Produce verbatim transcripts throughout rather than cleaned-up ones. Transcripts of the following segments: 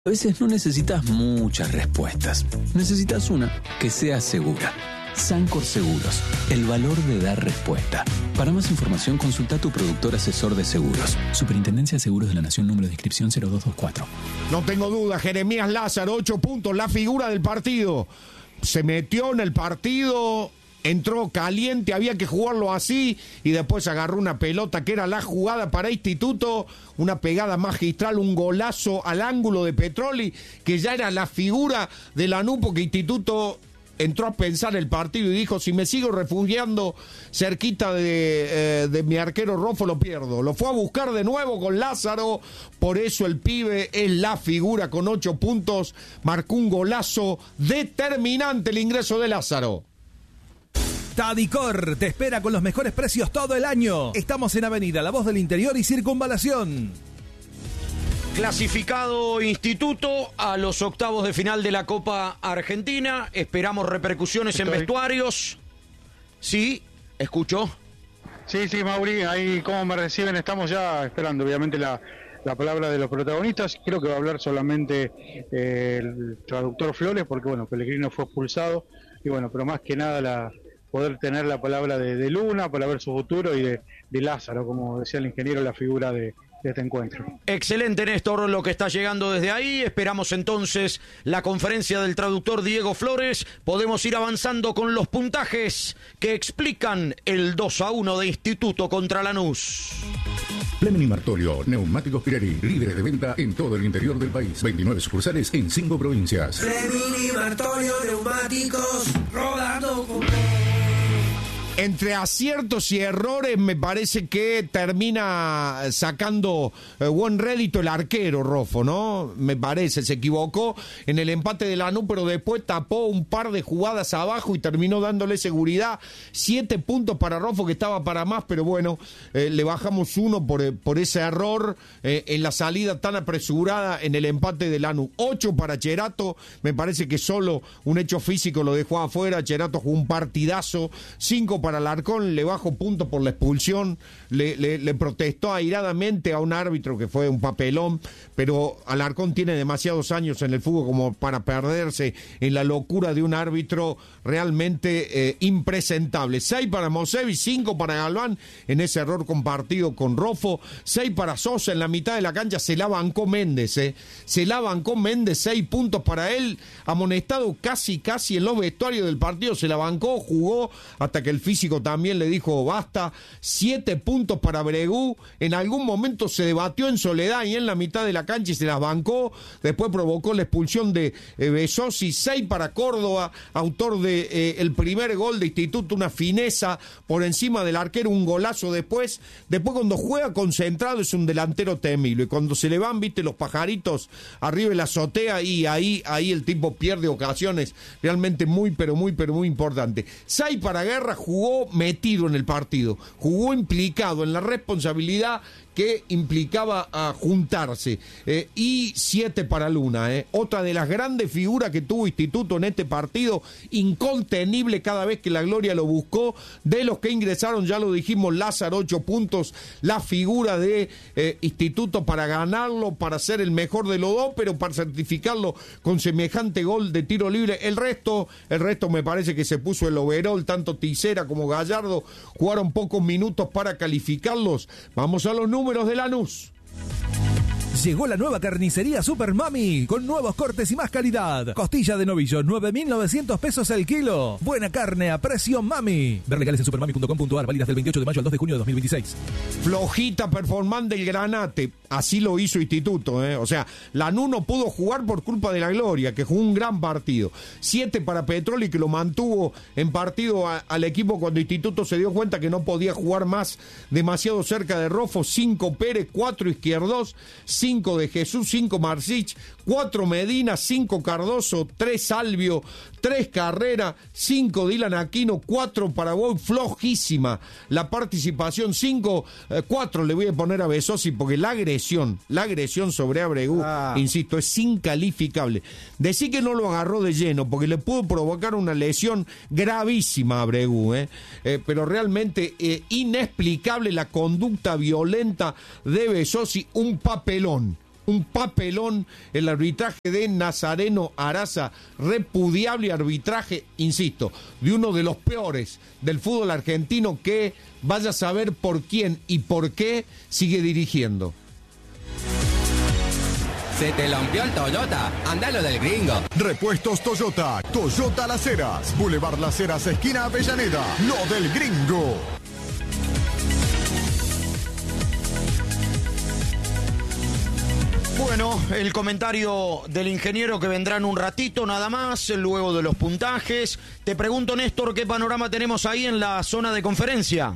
A veces no necesitas muchas respuestas. Necesitas una que sea segura. Sancor Seguros, el valor de dar respuesta. Para más información, consulta a tu productor asesor de seguros. Superintendencia de Seguros de la Nación, número de inscripción cero dos dos cuatro. No tengo duda, Jeremías Lázaro, ocho puntos, la figura del partido. Se metió en el partido, entró caliente, había que jugarlo así y después agarró una pelota que era la jugada para Instituto, una pegada magistral, un golazo al ángulo de Petroli, que ya era la figura de Lanús, porque Instituto entró a pensar el partido y dijo: si me sigo refugiando cerquita de, eh, de mi arquero Roffo, lo pierdo. Lo fue a buscar de nuevo con Lázaro, por eso el pibe es la figura con ocho puntos, marcó un golazo determinante el ingreso de Lázaro. Tadicor te espera con los mejores precios todo el año. Estamos en Avenida La Voz del Interior y Circunvalación. Clasificado Instituto a los octavos de final de la Copa Argentina. Esperamos repercusiones Estoy. en vestuarios. Sí, escucho. Sí, sí, Mauri, ahí cómo me reciben. Estamos ya esperando, obviamente, la, la palabra de los protagonistas. Creo que va a hablar solamente eh, el traductor Flores, porque, bueno, Pellegrino fue expulsado. Y, bueno, pero más que nada la poder tener la palabra de, de Luna para ver su futuro y de, de Lázaro, como decía el ingeniero, la figura de... de este encuentro. Excelente, Néstor, lo que está llegando desde ahí. Esperamos entonces la conferencia del traductor Diego Flores. Podemos ir avanzando con los puntajes que explican el dos a uno de Instituto contra Lanús. Fleming y Martolio, Neumáticos Pirelli, líderes de venta en todo el interior del país. veintinueve sucursales en cinco provincias. Fleming y Martolio, Neumáticos, rodando con... Entre aciertos y errores me parece que termina sacando eh, buen rédito el arquero Roffo, ¿no? Me parece, se equivocó en el empate de Lanús, pero después tapó un par de jugadas abajo y terminó dándole seguridad. Siete puntos para Roffo, que estaba para más, pero bueno, eh, le bajamos uno por, por ese error eh, en la salida tan apresurada en el empate de Lanús. Ocho para Cherato, me parece que solo un hecho físico lo dejó afuera. Cherato jugó un partidazo. Cinco para Alarcón, le bajó punto por la expulsión, le, le, le protestó airadamente a un árbitro que fue un papelón, pero Alarcón tiene demasiados años en el fútbol como para perderse en la locura de un árbitro realmente eh, impresentable. Seis para Mosevi, cinco para Galván en ese error compartido con Roffo, seis para Sosa en la mitad de la cancha, se la bancó Méndez, eh. se la bancó Méndez, seis puntos para él, amonestado casi casi en los vestuarios del partido, se la bancó, jugó hasta que el físico también le dijo basta. Siete puntos para Bregú, en algún momento se debatió en soledad y en la mitad de la cancha y se las bancó, después provocó la expulsión de eh, Besosi. Seis para Córdoba, autor de eh, el primer gol de Instituto, una fineza por encima del arquero, un golazo después, después cuando juega concentrado es un delantero temible, y cuando se le van, viste, los pajaritos arriba de la azotea, y ahí, ahí el tipo pierde ocasiones realmente muy, pero muy, pero muy importante. Seis para Guerra, jugó metido en el partido, jugó implicado en la responsabilidad que implicaba a juntarse, eh, y siete para Luna, eh. otra de las grandes figuras que tuvo Instituto en este partido, incontenible cada vez que la Gloria lo buscó. De los que ingresaron, ya lo dijimos, Lázaro, ocho puntos, la figura de eh, Instituto para ganarlo, para ser el mejor de los dos, pero para certificarlo con semejante gol de tiro libre. El resto, el resto me parece que se puso el overall, tanto Tisera como Gallardo jugaron pocos minutos para calificarlos. Vamos a los números números de Lanús. Llegó la nueva carnicería Super Mami, con nuevos cortes y más calidad. Costilla de novillo, nueve mil novecientos pesos el kilo. Buena carne a precio Mami. Ver legales en supermami punto com punto ar, válidas del veintiocho de mayo al dos de junio de dos mil veintiséis. Flojita performance del Granate, así lo hizo Instituto, ¿eh? O sea, Lanús no pudo jugar por culpa de la Gloria, que jugó un gran partido. Siete para Petroli, que lo mantuvo en partido a, al equipo cuando Instituto se dio cuenta que no podía jugar más demasiado cerca de Roffo. Cinco Pérez, cuatro Izquierdos, cinco de Jesús, cinco Marcich, cuatro Medina, cinco Cardoso, tres Salvio, tres Carrera, cinco Dylan Aquino, cuatro Paraguay. Flojísima la participación, cinco, eh, cuatro le voy a poner a Besosi, porque la agresión, la agresión sobre Abregu, ah. insisto, es incalificable. Decí que no lo agarró de lleno, porque le pudo provocar una lesión gravísima a Abregu, eh, eh, pero realmente eh, inexplicable la conducta violenta de Besosi, un papelón. un papelón el arbitraje de Nazareno Araza, repudiable arbitraje, insisto, de uno de los peores del fútbol argentino, que vaya a saber por quién y por qué sigue dirigiendo. Se te rompió el Toyota, andalo del Gringo. Repuestos Toyota, Toyota Las Heras, Boulevard Las Heras, esquina Avellaneda, lo del Gringo. Bueno, el comentario del ingeniero que vendrá en un ratito nada más, luego de los puntajes. Te pregunto, Néstor, ¿qué panorama tenemos ahí en la zona de conferencia?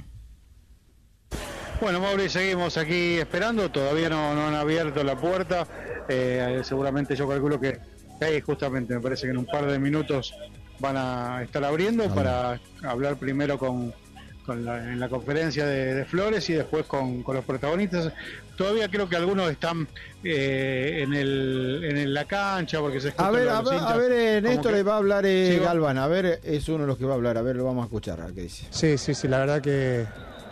Bueno, Mauri, seguimos aquí esperando, todavía no, no han abierto la puerta, eh, seguramente yo calculo que ahí justamente me parece que en un par de minutos van a estar abriendo para hablar primero con, con la, en la conferencia de, de Flores y después con, con los protagonistas. Todavía creo que algunos están eh, en, el, en la cancha porque se escuchan. A ver, a ver, a ver eh, Néstor que... le va a hablar eh, sí, va. Galván, a ver, es uno de los que va a hablar, a ver, lo vamos a escuchar, a ver qué dice. Sí, sí, sí, la verdad que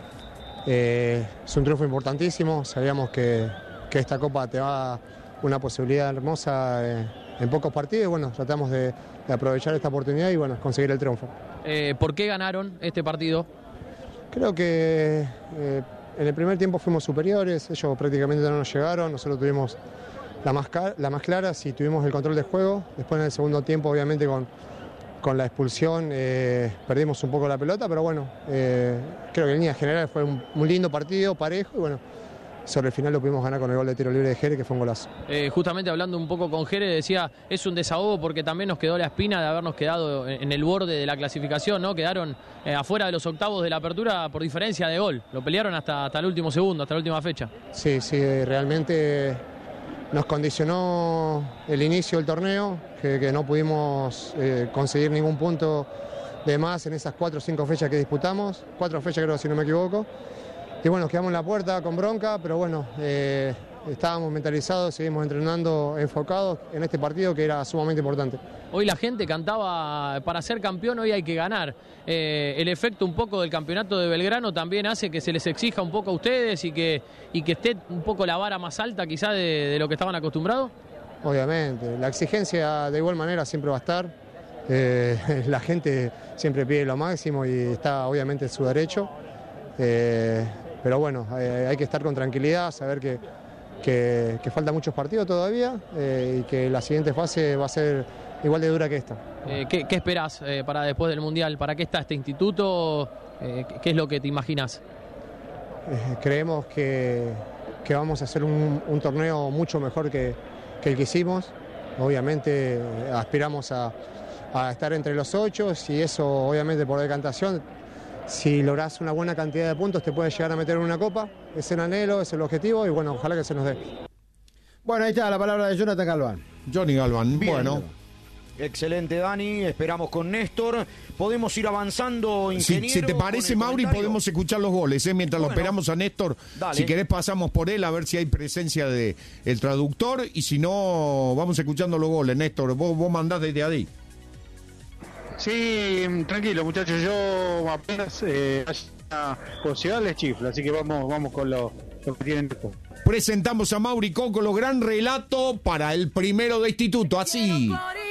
eh, es un triunfo importantísimo, sabíamos que, que esta Copa te da una posibilidad hermosa eh, en pocos partidos, bueno, tratamos de, de aprovechar esta oportunidad y bueno, conseguir el triunfo. Eh, ¿Por qué ganaron este partido? Creo que eh, en el primer tiempo fuimos superiores, ellos prácticamente no nos llegaron, nosotros tuvimos la más, la más clara, sí tuvimos el control del juego, después en el segundo tiempo obviamente con, con la expulsión eh, perdimos un poco la pelota, pero bueno, eh, creo que en línea general fue un, un lindo partido, parejo, y bueno, sobre el final lo pudimos ganar con el gol de tiro libre de Jere, que fue un golazo. Eh, justamente hablando un poco con Jere, decía, es un desahogo porque también nos quedó la espina de habernos quedado en el borde de la clasificación, ¿no? Quedaron eh, afuera de los octavos de la apertura por diferencia de gol. Lo pelearon hasta, hasta el último segundo, hasta la última fecha. Sí, sí, realmente nos condicionó el inicio del torneo, que, que no pudimos eh, conseguir ningún punto de más en esas cuatro o cinco fechas que disputamos, cuatro fechas creo, si no me equivoco. Y bueno, quedamos en la puerta con bronca, pero bueno, eh, estábamos mentalizados, seguimos entrenando enfocados en este partido que era sumamente importante. Hoy la gente cantaba, para ser campeón hoy hay que ganar. Eh, el efecto un poco del campeonato de Belgrano también hace que se les exija un poco a ustedes y que, y que esté un poco la vara más alta quizá de, de lo que estaban acostumbrados. Obviamente, la exigencia de igual manera siempre va a estar. Eh, la gente siempre pide lo máximo y está obviamente en su derecho. Eh, Pero bueno, eh, hay que estar con tranquilidad, saber que, que, que faltan muchos partidos todavía eh, y que la siguiente fase va a ser igual de dura que esta. Eh, ¿qué, ¿Qué esperás eh, para después del Mundial? ¿Para qué está este instituto? Eh, ¿Qué es lo que te imaginas? Eh, creemos que, que vamos a hacer un, un torneo mucho mejor que, que el que hicimos. Obviamente eh, aspiramos a, a estar entre los ocho y eso obviamente por decantación. Si lográs una buena cantidad de puntos te puedes llegar a meter en una copa, es el anhelo, es el objetivo y bueno, ojalá que se nos dé. Bueno, ahí está la palabra de Jonathan Galván. Johnny Galván, Bien. bueno. Excelente, Dani, esperamos con Néstor. Podemos ir avanzando, ingeniero. Si, si te parece, Mauri, comentario. Podemos escuchar los goles, ¿eh? Mientras bueno, lo esperamos a Néstor. Dale. Si querés pasamos por él a ver si hay presencia de el traductor y si no, vamos escuchando los goles. Néstor, vos, vos mandás desde ahí. Sí, tranquilo muchachos, yo apenas eh, haya posibilidad les chiflo, así que vamos, vamos con lo, lo que tienen después. Presentamos a Mauri Cocolo, gran relato para el primero de instituto, así.